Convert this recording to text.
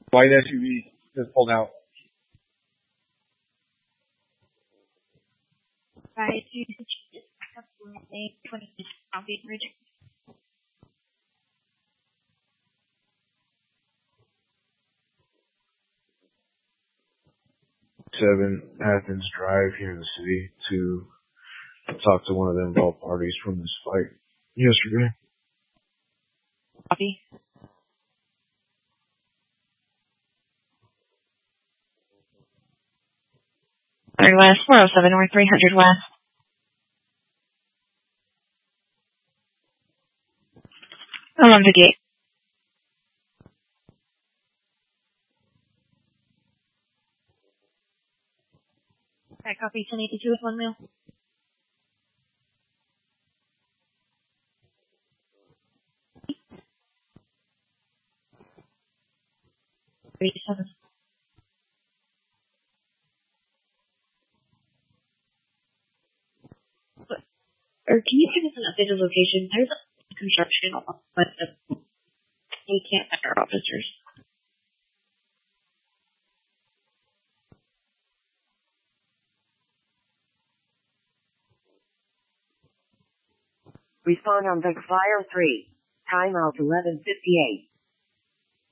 White SUV just pulled out. Right, so you can choose this back up for a 20 Southgate Ridge. 7 Athens Drive here in the city to talk to one of the involved parties from this fight yesterday. Copy. Third West, 407 North, 300 West. Along the gate. Okay, copy 1082 with 1 mil. Or can you give us an updated location? There's a construction, but we can't find our officers. Respond on Big Flyer 3. Timeout 11:58.